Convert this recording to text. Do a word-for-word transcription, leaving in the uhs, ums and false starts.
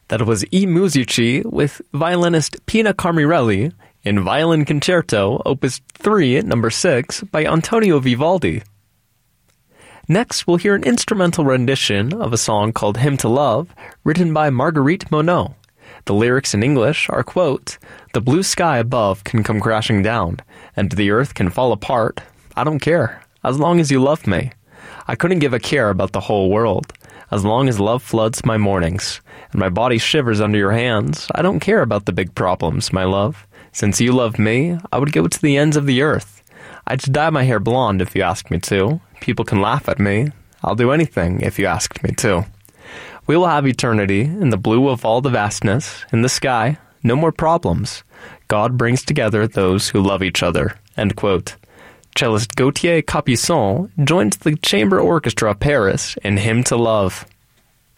That was I Musici with violinist Pina Carmirelli in Violin Concerto, Opus three, number six, by Antonio Vivaldi. Next, we'll hear an instrumental rendition of a song called Hymn to Love, written by Marguerite Monod. The lyrics in English are, quote, "The blue sky above can come crashing down, and the earth can fall apart. I don't care, as long as you love me. I couldn't give a care about the whole world. As long as love floods my mornings, and my body shivers under your hands, I don't care about the big problems, my love. Since you love me, I would go to the ends of the earth. I'd dye my hair blonde if you asked me to. People can laugh at me. I'll do anything if you asked me to. We will have eternity in the blue of all the vastness, in the sky, no more problems. God brings together those who love each other." End quote. Cellist Gauthier Capuçon joins the Chamber Orchestra of Paris in Hymn to Love.